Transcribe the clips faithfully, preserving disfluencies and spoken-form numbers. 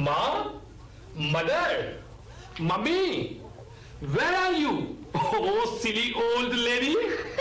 माँ, mother, mummy, where are you? Oh, silly old lady.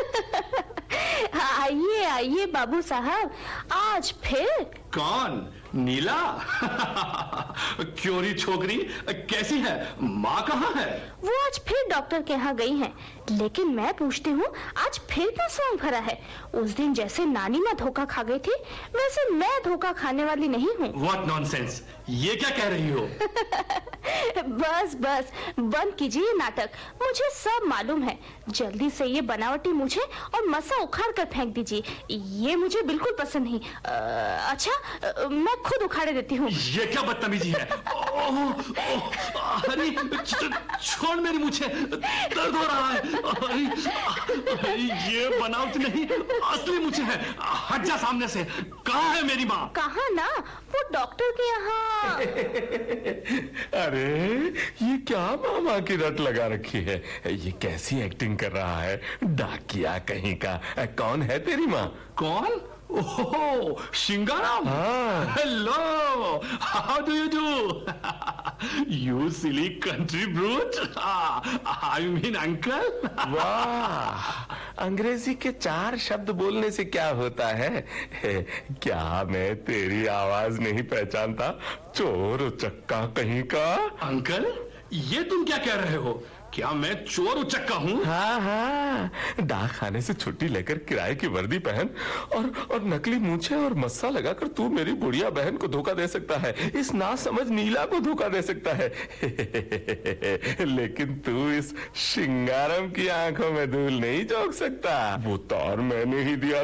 आइए आइए बाबू साहब, आज फिर? कौन? नीला? क्योरी छोकरी कैसी है? माँ कहाँ है? वो आज फिर डॉक्टर के यहाँ गई हैं, लेकिन मैं पूछती हूँ आज फिर क्या सॉन्ग भरा है? उस दिन जैसे नानी माँ धोखा खा गई थी, वैसे मैं धोखा खाने वाली नहीं हूँ। What nonsense? ये क्या कह रही हो? बस बस बंद कीजिए नाटक, मुझे सब मालूम है। जल्दी से ये बनावटी मुझे और मसा उखाड़ कर फेंक दीजिए, ये मुझे बिल्कुल पसंद नहीं। आ, अच्छा आ, मैं खुद उखाड़े देती हूँ। ये क्या बदतमीजी है? ओह, ओह, अरे छोड़ मेरी मुझे, दर्द हो रहा है। अरे, अरे ये बनावट नहीं, असली मुझे है। हट जा सामने से। कहाँ है मेरी माँ? कहाँ ना, वो डॉक्टर के यहाँ। अरे ये क्या मामा की रट लगा रखी है? ये कैसी एक्टिंग कर रहा है? डाकिया कहीं का। कौन है तेरी माँ? कौन? ओह, शिंगाराम। हाँ। Hello, how do you do? You silly country brute. I mean uncle. वाह, अंग्रेजी के चार शब्द बोलने से क्या होता है? क्या मैं तेरी आवाज नहीं पहचानता? चोर उचक्का कहीं का। अंकल, ये तुम क्या कह रहे हो? क्या मैं चोर उचक्का हूँ? हाँ हाँ, डाक खाने से छुट्टी लेकर किराए की वर्दी पहन और और नकली मूछें और मस्सा लगाकर तू मेरी बुढ़िया बहन को धोखा दे सकता है, इस नासमझ नीला को धोखा दे सकता है। लेकिन तू इस शिंगारम की आंखों में धूल नहीं झोंक सकता। वो तार मैंने ही दिया